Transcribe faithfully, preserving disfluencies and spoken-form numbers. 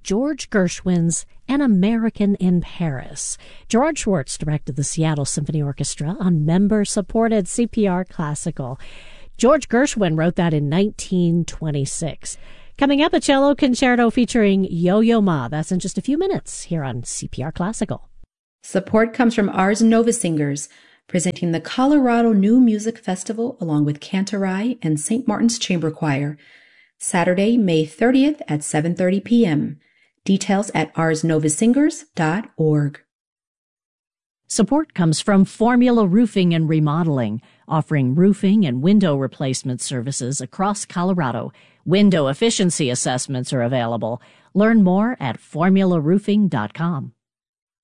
George Gershwin's An American in Paris. Gerard Schwartz directed the Seattle Symphony Orchestra on member-supported C P R Classical. George Gershwin wrote that in nineteen twenty-six. Coming up, a cello concerto featuring Yo-Yo Ma. That's in just a few minutes here on C P R Classical. Support comes from Ars Nova Singers, presenting the Colorado New Music Festival along with Cantorai and Saint Martin's Chamber Choir. Saturday, May thirtieth at seven thirty p.m. Details at ars nova singers dot org. Support comes from Formula Roofing and Remodeling, offering roofing and window replacement services across Colorado. Window efficiency assessments are available. Learn more at formula roofing dot com.